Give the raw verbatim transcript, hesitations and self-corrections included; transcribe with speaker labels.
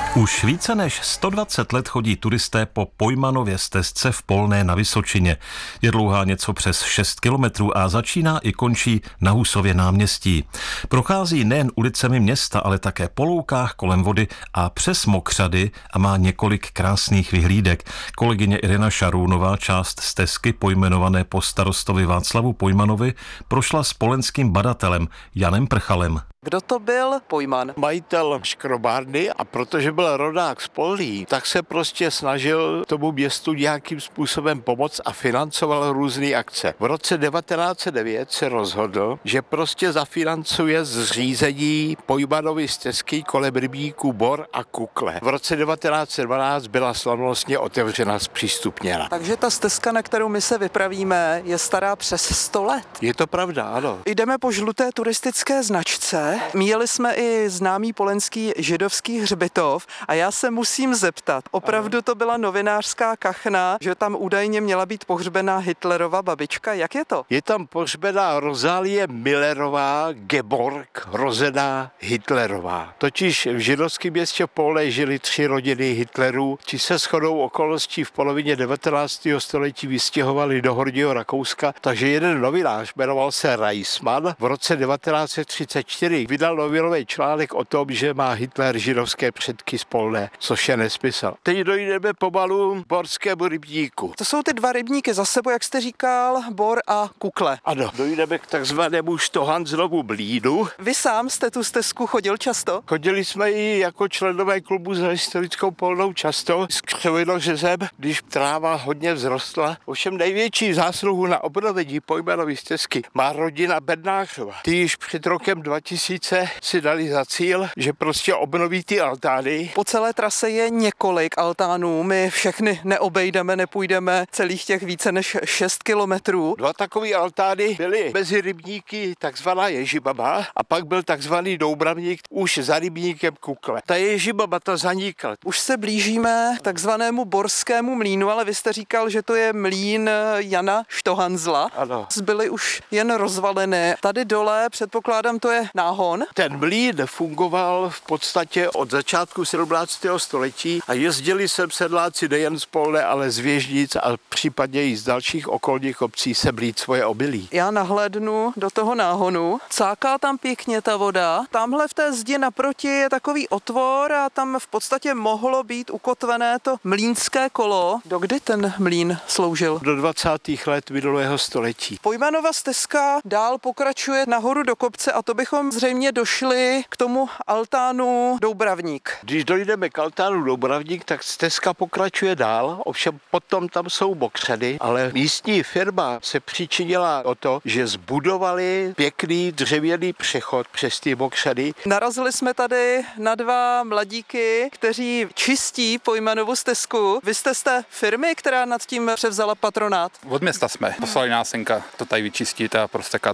Speaker 1: Už více než sto dvacet let chodí turisté po Pojmanově stezce v Polné na Vysočině. Je dlouhá něco přes šest kilometrů a začíná i končí na Husově náměstí. Prochází nejen ulicemi města, ale také po loukách kolem vody a přes mokřady a má několik krásných vyhlídek. Kolegyně Irena Šarůnová část stezky pojmenované po starostovi Václavu Pojmanovi prošla s polenským badatelem Janem Prchalem.
Speaker 2: Kdo to byl Pojman?
Speaker 3: Majitel škrobárny, a protože byl rodák z Polí, tak se prostě snažil tomu městu nějakým způsobem pomoct a financoval různé akce. V roce devatenáct set devět se rozhodl, že prostě zafinancuje zřízení Pojmanovy stezky kolem rybníků Bor a Kukle. V roce devatenáct set dvanáct byla slavnostně otevřena, zpřístupněna.
Speaker 2: Takže ta stezka, na kterou my se vypravíme, je stará přes sto let.
Speaker 3: Je to pravda, ano.
Speaker 2: Jdeme po žluté turistické značce. Míjeli jsme i známý polenský židovský hřbitov a já se musím zeptat, opravdu to byla novinářská kachna, že tam údajně měla být pohřbená Hitlerova babička, jak je to?
Speaker 3: Je tam pohřbená Rozálie Millerová Geborg, rozená Hitlerová. Totiž v židovském městě Polné žili tři rodiny Hitlerů, ti se shodou okolností v polovině devatenáctého století vystěhovali do Horního Rakouska, takže jeden novinář, jmenoval se Reisman, v roce devatenáct set třicet čtyři vydal novinový článek o tom, že má Hitler židovské předky z Polné, což je nesmysl. Teď dojdeme pomalu k Borskému rybníku.
Speaker 2: To jsou ty dva rybníky za sebou, jak jste říkal, Bor a Kukle.
Speaker 3: Ano, dojdeme k takzvanému Štohanzlovu blínu.
Speaker 2: Vy sám jste tu stezku chodil často?
Speaker 3: Chodili jsme i jako členové klubu za historickou Polnou často s křovinořezem, když tráva hodně vzrostla. Ovšem největší zásluhu na obnovení Pojmanovy stezky má rodina Bednářova. Ty již před rokem dva tisíce si dali za cíl, že prostě obnoví ty altány.
Speaker 2: Po celé trase je několik altánů, my všechny neobejdeme, nepůjdeme celých těch více než šest kilometrů.
Speaker 3: Dva takové altány byly mezi rybníky takzvaná Ježibaba a pak byl takzvaný Doubravník už za rybníkem Kukle. Ta Ježibaba ta zanikla.
Speaker 2: Už se blížíme k takzvanému Borskému mlýnu, ale vy jste říkal, že to je mlýn Jana Štohanzla.
Speaker 3: Ano.
Speaker 2: Zbyly už jen rozvaliny. Tady dole, předpokládám, to je náhon.
Speaker 3: Ten mlýn fungoval v podstatě od začátku sedmnáctého století a jezdili sem sedláci nejen z Polné, ale z Věžnic a případně i z dalších okolních obcí se blít svoje obilí.
Speaker 2: Já nahlédnu do toho náhonu, cáká tam pěkně ta voda, tamhle v té zdi naproti je takový otvor a tam v podstatě mohlo být ukotvené to mlýnské kolo. Dokdy ten mlýn sloužil?
Speaker 3: Do dvacátých let minulého století.
Speaker 2: Pojmanova stezka dál pokračuje nahoru do kopce a to bychom zřejmě došli k tomu altánu Doubravník.
Speaker 3: Když dojdeme k altánu Doubravník, tak stezka pokračuje dál, ovšem potom tam jsou mokřady, ale místní firma se přičinila o to, že zbudovali pěkný dřevěný přechod přes ty mokřady.
Speaker 2: Narazili jsme tady na dva mladíky, kteří čistí Pojmanovu stezku. Vy jste z té firmy, která nad tím převzala patronát?
Speaker 4: Od města jsme. Poslali nás senka to tady vyčistit a prostekat